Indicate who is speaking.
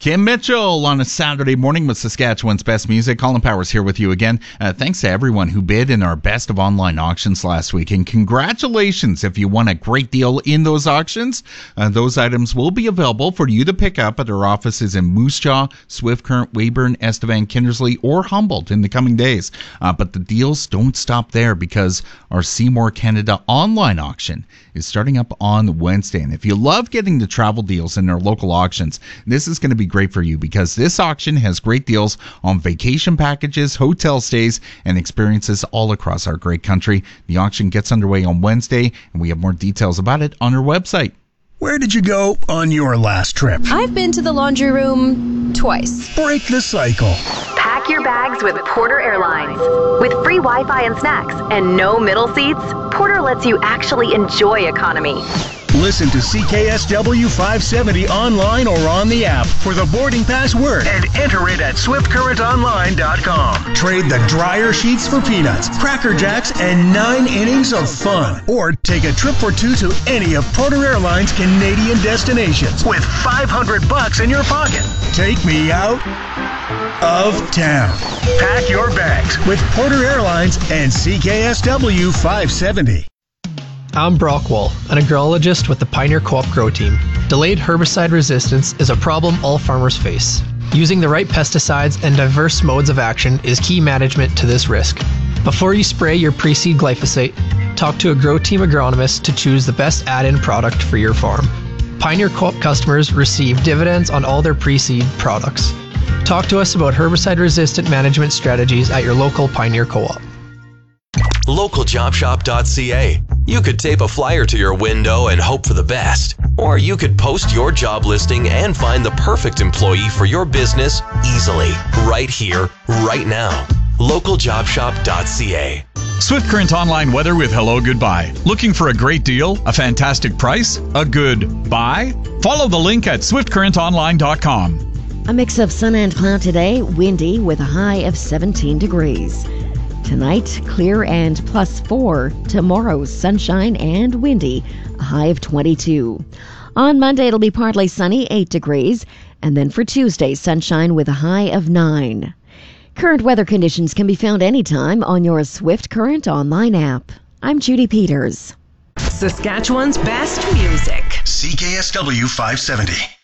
Speaker 1: Kim Mitchell on a Saturday morning with Saskatchewan's best music. Colin Powers here with you again. Thanks to everyone who bid in our best of online auctions last week. And congratulations if you won a great deal in those auctions. Those items will be available for you to pick up at our offices in Moose Jaw, Swift Current, Weyburn, Estevan, Kindersley, or Humboldt in the coming days. But the deals don't stop there because our Seymour Canada online auction is starting up on Wednesday. And if you love getting the travel deals in our local auctions, this is going to be great for you because this auction has great deals on vacation packages, hotel stays, and experiences all across our great country. The auction gets underway on Wednesday, and we have more details about it on our website.
Speaker 2: Where did you go on your last trip?
Speaker 3: I've been to the laundry room twice.
Speaker 2: Break the cycle.
Speaker 4: Pack your bags with Porter Airlines. With free Wi-Fi and snacks and no middle seats, Porter lets you actually enjoy economy.
Speaker 2: Listen to CKSW 570 online or on the app for the boarding pass word and enter it at swiftcurrentonline.com. Trade the dryer sheets for peanuts, Cracker Jacks, and 9 innings of fun. Or take a trip or two to any of Porter Airlines' Canadian destinations with $500 in your pocket. Take me out of town. Pack your bags with Porter Airlines and CKSW 570.
Speaker 5: I'm Brock Wall, an agrologist with the Pioneer Co-op Grow Team. Delayed herbicide resistance is a problem all farmers face. Using the right pesticides and diverse modes of action is key management to this risk. Before you spray your pre-seed glyphosate, talk to a Grow Team agronomist to choose the best add-in product for your farm. Pioneer Co-op customers receive dividends on all their pre-seed products. Talk to us about herbicide-resistant management strategies at your local Pioneer Co-op.
Speaker 6: LocalJobShop.ca. You could tape a flyer to your window and hope for the best. Or you could post your job listing and find the perfect employee for your business easily, right here, right now. LocalJobShop.ca.
Speaker 7: Swift Current Online weather with hello goodbye. Looking for a great deal, a fantastic price, a good buy? Follow the link at swiftcurrentonline.com.
Speaker 8: A mix of sun and cloud today, windy with a high of 17 degrees. Tonight, clear and +4. Tomorrow, sunshine and windy, a high of 22. On Monday, it'll be partly sunny, 8 degrees. And then for Tuesday, sunshine with a high of 9. Current weather conditions can be found anytime on your Swift Current online app. I'm Judy Peters.
Speaker 9: Saskatchewan's best music.
Speaker 2: CKSW 570.